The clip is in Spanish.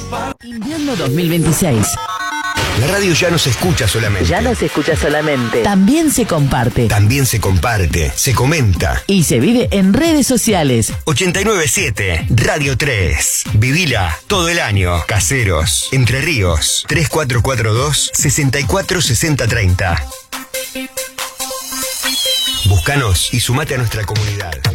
Invierno 2026. La radio ya no se escucha solamente. Ya no se escucha solamente. También se comparte. También se comparte, se comenta. Y se vive en redes sociales. 897 Radio 3. Vivila todo el año. Caseros, Entre Ríos. 3442 646030. Búscanos y sumate a nuestra comunidad.